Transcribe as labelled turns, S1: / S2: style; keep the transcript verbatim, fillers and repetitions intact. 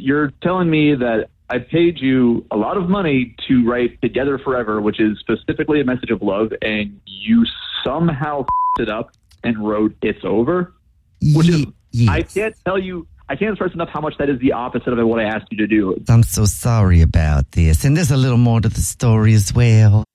S1: you're telling me that I paid you a lot of money to write Together Forever, which is specifically a message of love, and you somehow f***ed it up and wrote It's Over? Which is,
S2: yes.
S1: I can't tell you, I can't express enough how much that is the opposite of what I asked you to do.
S2: I'm so sorry about this. And there's a little more to the story as well.